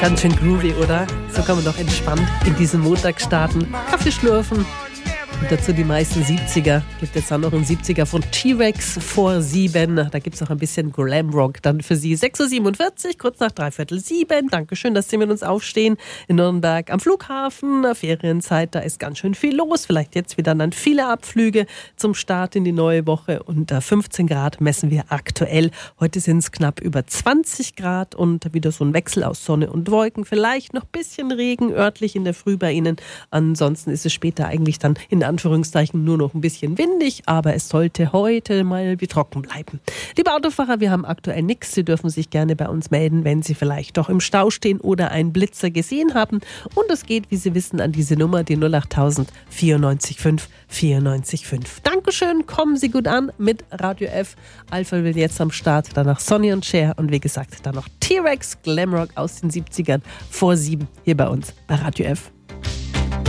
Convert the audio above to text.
Ganz schön groovy, oder? So kann man doch entspannt in diesen Montag starten. Kaffee schlürfen. Und dazu die meisten 70er. Gibt jetzt auch noch einen 70er von T-Rex vor 7. Da gibt es noch ein bisschen Glamrock dann für Sie. 6.47 Uhr, kurz nach 6:45. Dankeschön, dass Sie mit uns aufstehen. In Nürnberg am Flughafen, Ferienzeit, da ist ganz schön viel los. Vielleicht jetzt wieder dann viele Abflüge zum Start in die neue Woche. Und 15 Grad messen wir aktuell. Heute sind es knapp über 20 Grad und wieder so ein Wechsel aus Sonne und Wolken. Vielleicht noch ein bisschen Regen örtlich in der Früh bei Ihnen. Ansonsten ist es später eigentlich dann in Anführungszeichen nur noch ein bisschen windig, aber es sollte heute mal wie trocken bleiben. Liebe Autofahrer, wir haben aktuell nichts. Sie dürfen sich gerne bei uns melden, wenn Sie vielleicht doch im Stau stehen oder einen Blitzer gesehen haben. Und das geht, wie Sie wissen, an diese Nummer, die 08000 94 5 94 5. Dankeschön, kommen Sie gut an mit Radio F. Alpha will jetzt am Start, danach Sonny und Cher und wie gesagt, dann noch T-Rex Glamrock aus den 70ern vor 7 hier bei uns bei Radio F.